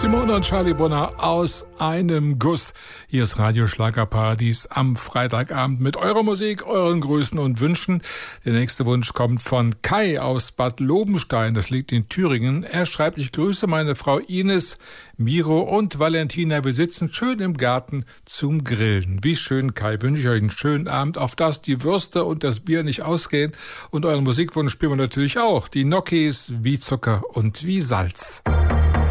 Simone und Charlie Brunner aus einem Guss. Hier ist Radio Schlagerparadies am Freitagabend mit eurer Musik, euren Grüßen und Wünschen. Der nächste Wunsch kommt von Kai aus Bad Lobenstein, das liegt in Thüringen. Er schreibt: Ich grüße meine Frau Ines, Miro und Valentina. Wir sitzen schön im Garten zum Grillen. Wie schön, Kai. Wünsche ich euch einen schönen Abend, auf dass die Würste und das Bier nicht ausgehen. Und euren Musikwunsch spielen wir natürlich auch. Die Nokis, wie Zucker und wie Salz.